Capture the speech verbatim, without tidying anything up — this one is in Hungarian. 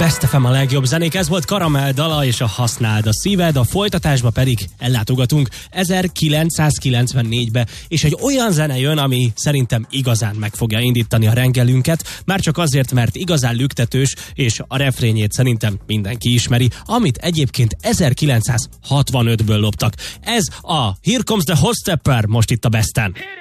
Best ef em a legjobb zenék, ez volt Karamell dala és a Használd a szíved, a folytatásba pedig ellátogatunk ezerkilencszázkilencvennégybe, és egy olyan zene jön, ami szerintem igazán meg fogja indítani a reggelünket, már csak azért, mert igazán lüktetős, és a refrényét szerintem mindenki ismeri, amit egyébként ezerkilencszázhatvanötből loptak. Ez a Here Comes the Hot Stepper most itt a Besten.